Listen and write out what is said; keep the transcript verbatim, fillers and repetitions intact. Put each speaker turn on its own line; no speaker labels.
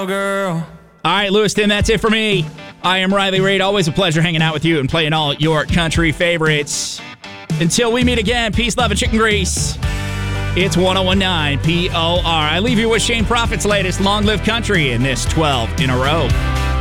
cowgirl.
All right, Lewiston, that's it for me. I am Riley Reid. Always a pleasure hanging out with you and playing all your country favorites. Until we meet again, peace, love, and chicken grease. It's one oh one nine P O R. I leave you with Shane Prophet's latest Long Live Country in this twelve in a row.